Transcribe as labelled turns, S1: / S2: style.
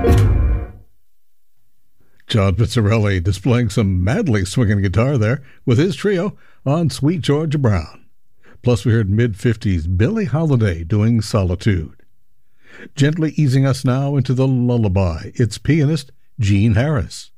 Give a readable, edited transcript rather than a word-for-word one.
S1: John Pizzarelli displaying some madly swinging guitar there with his trio on Sweet Georgia Brown. Plus we heard mid-50s Billie Holiday doing Solitude. Gently easing us now into the lullaby, it's pianist Gene Harris.